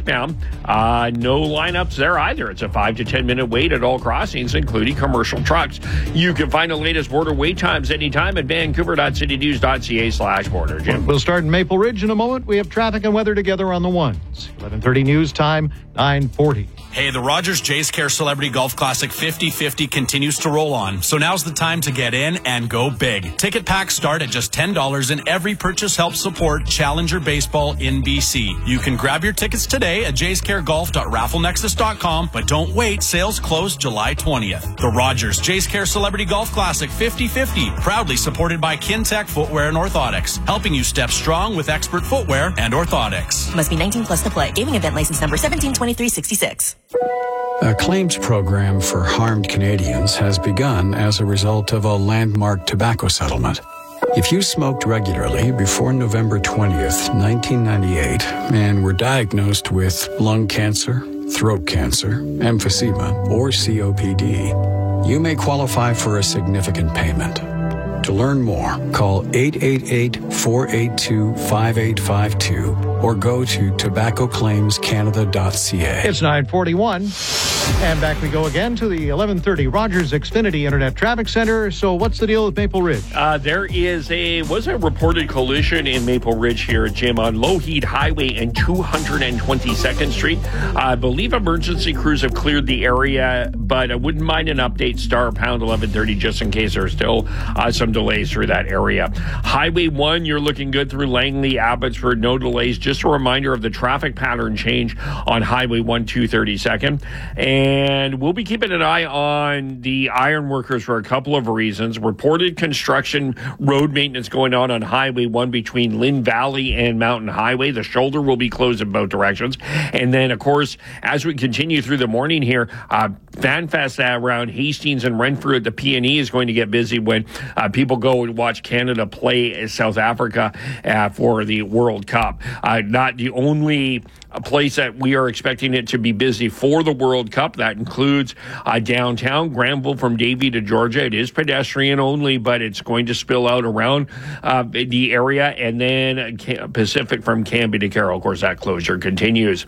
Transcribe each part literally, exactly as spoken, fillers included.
westbound. Uh, no lineups there either. It's a five to ten minute wait at all crossings, including commercial trucks. You can find the latest border wait times anytime at vancouver.citynews.ca slash border. Jim. We'll start in Maple Ridge in a moment. We have traffic and weather together on the ones. eleven thirty news time, nine forty. Hey, the Rogers Jays Care Celebrity Golf Classic fifty fifty continues to roll on, so now's the time to get in and go big. Ticket packs start at just ten dollars, and every purchase helps support Challenger Baseball in B C. You can grab your tickets today at jays care golf dot raffle nexus dot com, but don't wait, sales close July twentieth. The Rogers Jays Care Celebrity Golf Classic fifty fifty, proudly supported by Kintec Footwear and Orthotics, helping you step strong with expert footwear and orthotics. Must be nineteen plus to play. Gaming event license number seventeen twenty-three sixty-six. A claims program for harmed Canadians has begun as a result of a landmark tobacco settlement. If you smoked regularly before November twentieth, nineteen ninety-eight, and were diagnosed with lung cancer, throat cancer, emphysema, or C O P D, you may qualify for a significant payment. To learn more, call eight eight eight, four eight two, five eight five two or go to tobacco claims canada dot c a. It's nine forty-one, and back we go again to the eleven thirty Rogers Xfinity Internet Traffic Center. So what's the deal with Maple Ridge? Uh, there is a, was a reported collision in Maple Ridge here, Jim, on Lougheed Highway and two hundred twenty-second Street. I believe emergency crews have cleared the area, but I wouldn't mind an update, star pound eleven thirty, just in case there's still uh, some delays through that area. Highway one, you're looking good through Langley, Abbotsford, no delays. Just a reminder of the traffic pattern change on Highway one, two thirty-second. And we'll be keeping an eye on the iron workers for a couple of reasons. Reported construction road maintenance going on on Highway one between Lynn Valley and Mountain Highway. The shoulder will be closed in both directions. And then, of course, as we continue through the morning here, uh, FanFest around Hastings and Renfrew at the P and E is going to get busy when uh, people go and watch Canada play South Africa uh, for the World Cup. Uh, not the only place that we are expecting it to be busy for the World Cup. That includes uh, downtown Granville from Davie to Georgia. It is pedestrian only, but it's going to spill out around uh, the area. And then Pacific from Canby to Carroll. Of course, that closure continues.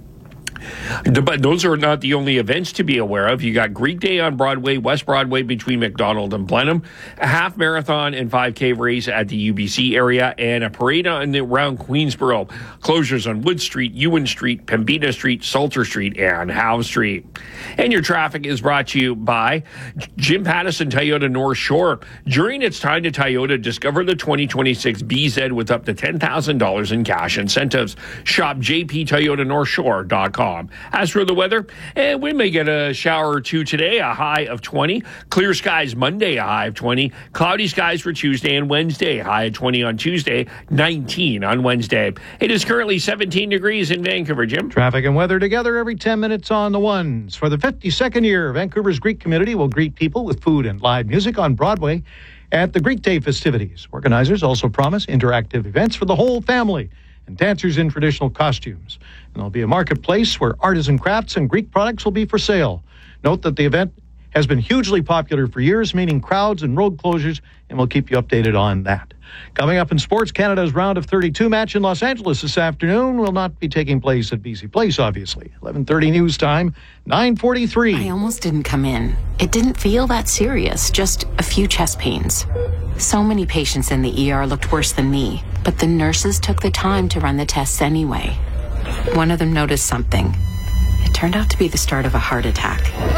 But those are not the only events to be aware of. You got Greek Day on Broadway, West Broadway between McDonald and Blenheim, a half marathon and five K race at the U B C area, and a parade on around Queensboro. Closures on Wood Street, Ewan Street, Pembina Street, Salter Street, and Howe Street. And your traffic is brought to you by Jim Pattison Toyota North Shore. During its time to Toyota, discover the twenty twenty-six B Z with up to ten thousand dollars in cash incentives. Shop j p toyota north shore dot com. As for the weather, eh, we may get a shower or two today, a high of twenty. Clear skies Monday, a high of twenty. Cloudy skies for Tuesday and Wednesday, high of twenty on Tuesday, nineteen on Wednesday. It is currently seventeen degrees in Vancouver, Jim. Traffic and weather together every ten minutes on the ones. For the fifty-second year, Vancouver's Greek community will greet people with food and live music on Broadway at the Greek Day festivities. Organizers also promise interactive events for the whole family and dancers in traditional costumes. And there'll be a marketplace where artisan crafts and Greek products will be for sale. Note that the event has been hugely popular for years, meaning crowds and road closures, and we'll keep you updated on that. Coming up in sports, Canada's round of thirty-two match in Los Angeles this afternoon will not be taking place at B C Place, obviously. eleven thirty news time, nine forty-three. I almost didn't come in. It didn't feel that serious, just a few chest pains. So many patients in the E R looked worse than me, but the nurses took the time to run the tests anyway. One of them noticed something. It turned out to be the start of a heart attack.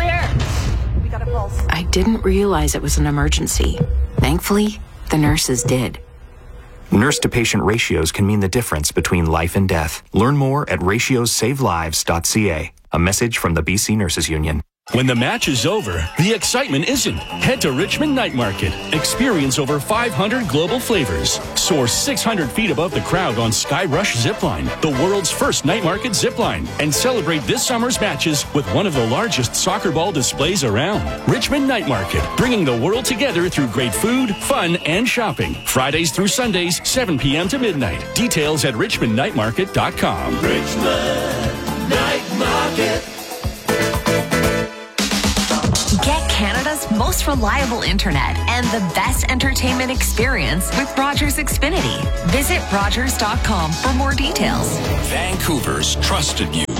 Clear! We got a pulse. I didn't realize it was an emergency. Thankfully, the nurses did. Nurse-to-patient ratios can mean the difference between life and death. Learn more at ratios save lives dot c a. A message from the B C Nurses Union. When the match is over, the excitement isn't. Head to Richmond Night Market. Experience over five hundred global flavors. Soar six hundred feet above the crowd on Skyrush Zipline, the world's first night market zipline. And celebrate this summer's matches with one of the largest soccer ball displays around. Richmond Night Market, bringing the world together through great food, fun, and shopping. Fridays through Sundays, seven p.m. to midnight. Details at richmond night market dot com. Richmond Night Market. Get Canada's most reliable internet and the best entertainment experience with Rogers Xfinity. Visit rogers dot com for more details. Vancouver's trusted news.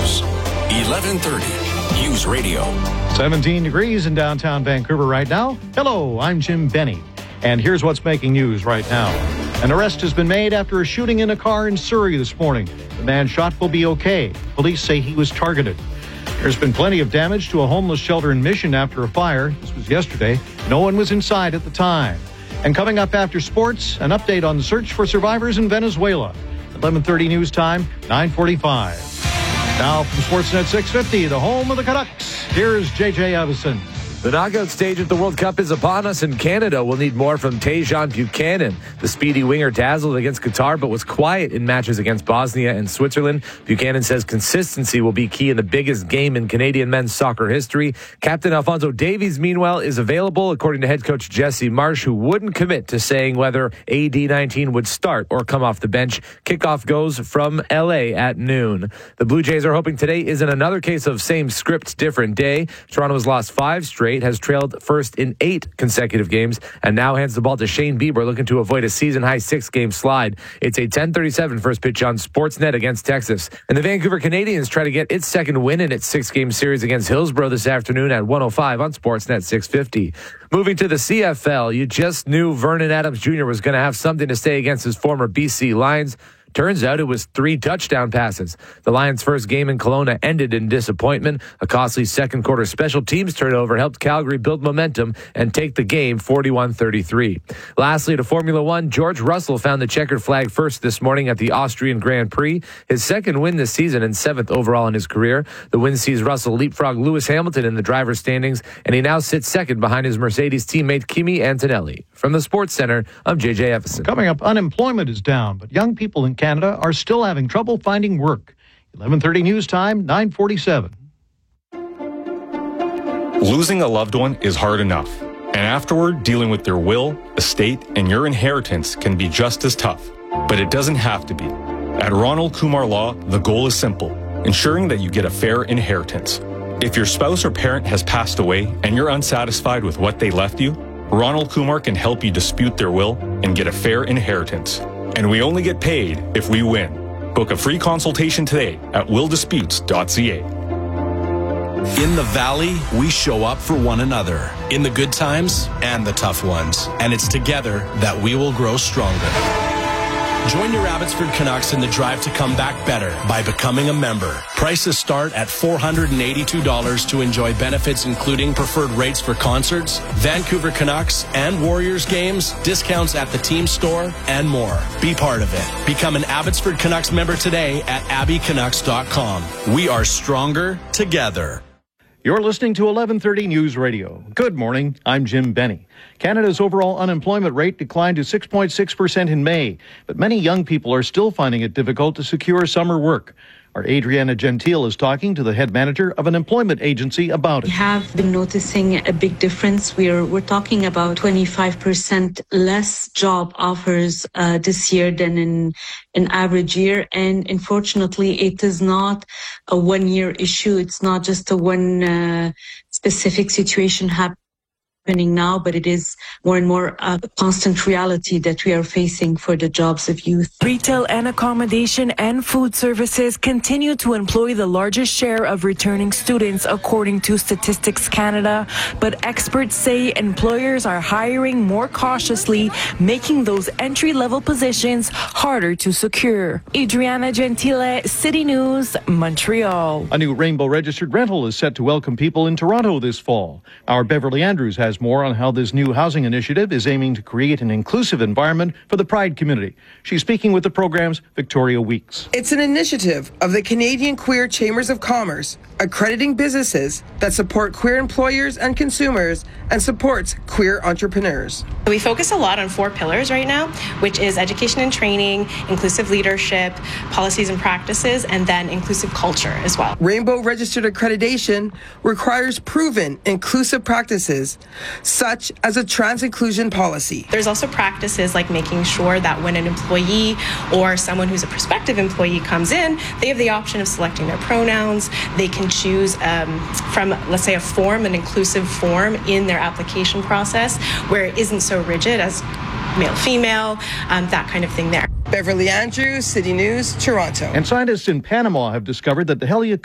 News. eleven thirty News Radio. seventeen degrees in downtown Vancouver right now. Hello, I'm Jim Benny. And here's what's making news right now. An arrest has been made after a shooting in a car in Surrey this morning. The man shot will be okay. Police say he was targeted. There's been plenty of damage to a homeless shelter in Mission after a fire. This was yesterday. No one was inside at the time. And coming up after sports, an update on the search for survivors in Venezuela. eleven thirty news time, nine forty-five. Now from Sportsnet six fifty, the home of the Canucks, here's J J Evison. The knockout stage at the World Cup is upon us, and Canada will need more from Tajon Buchanan. The speedy winger dazzled against Qatar, but was quiet in matches against Bosnia and Switzerland. Buchanan says consistency will be key in the biggest game in Canadian men's soccer history. Captain Alphonso Davies, meanwhile, is available, according to head coach Jesse Marsh, who wouldn't commit to saying whether A D nineteen would start or come off the bench. Kickoff goes from L A at noon. The Blue Jays are hoping today isn't another case of same script, different day. Toronto's lost five straight, has trailed first in eight consecutive games, and now hands the ball to Shane Bieber, looking to avoid a season-high six-game slide. It's a ten thirty-seven first pitch on Sportsnet against Texas. And the Vancouver Canadians try to get its second win in its six-game series against Hillsborough this afternoon at one oh five on Sportsnet six fifty. Moving to the C F L, you just knew Vernon Adams Junior was going to have something to say against his former B C Lions. Turns out it was three touchdown passes. The Lions' first game in Kelowna ended in disappointment. A costly second quarter special teams turnover helped Calgary build momentum and take the game forty-one thirty-three. Lastly, to Formula One, George Russell found the checkered flag first this morning at the Austrian Grand Prix. His second win this season and seventh overall in his career. The win sees Russell leapfrog Lewis Hamilton in the driver's standings, and he now sits second behind his Mercedes teammate Kimi Antonelli. From the Sports Center, I'm J J Evison. Coming up, unemployment is down, but young people in Canada are still having trouble finding work. eleven thirty news time, nine forty-seven. Losing a loved one is hard enough, and afterward, dealing with their will, estate, and your inheritance can be just as tough. But it doesn't have to be. At Ronald Kumar Law, the goal is simple: ensuring that you get a fair inheritance. If your spouse or parent has passed away and you're unsatisfied with what they left you, Ronald Kumar can help you dispute their will and get a fair inheritance. And we only get paid if we win. Book a free consultation today at will disputes dot c a. In the Valley, we show up for one another, in the good times and the tough ones. And it's together that we will grow stronger. Join your Abbotsford Canucks in the drive to come back better by becoming a member. Prices start at four hundred eighty-two dollars to enjoy benefits including preferred rates for concerts, Vancouver Canucks and Warriors games, discounts at the team store, and more. Be part of it. Become an Abbotsford Canucks member today at abby canucks dot com. We are stronger together. You're listening to eleven thirty News Radio. Good morning. I'm Jim Benny. Canada's overall unemployment rate declined to six point six percent in May, but many young people are still finding it difficult to secure summer work. Our Adriana Gentile is talking to the head manager of an employment agency about it. We have been noticing a big difference. We're we're talking about twenty-five percent less job offers uh, this year than in an average year. And unfortunately, it is not a one-year issue. It's not just a one uh, specific situation happening now, but it is more and more a constant reality that we are facing for the jobs of youth. Retail and accommodation and food services continue to employ the largest share of returning students, according to Statistics Canada. But experts say employers are hiring more cautiously, making those entry-level positions harder to secure. Adriana Gentile, City News, Montreal. A new Rainbow registered rental is set to welcome people in Toronto this fall. Our Beverly Andrews has more on how this new housing initiative is aiming to create an inclusive environment for the Pride community. She's speaking with the program's Victoria Weeks. It's an initiative of the Canadian Queer Chambers of Commerce, accrediting businesses that support queer employers and consumers and supports queer entrepreneurs. We focus a lot on four pillars right now, which is education and training, inclusive leadership, policies and practices, and then inclusive culture as well. Rainbow registered accreditation requires proven inclusive practices, such as a trans inclusion policy. There's also practices like making sure that when an employee or someone who's a prospective employee comes in, they have the option of selecting their pronouns. They can choose um, from, let's say, a form, an inclusive form in their application process where it isn't so rigid as male, female, um, that kind of thing there. Beverly Andrews, City News, Toronto. And scientists in Panama have discovered that the Helia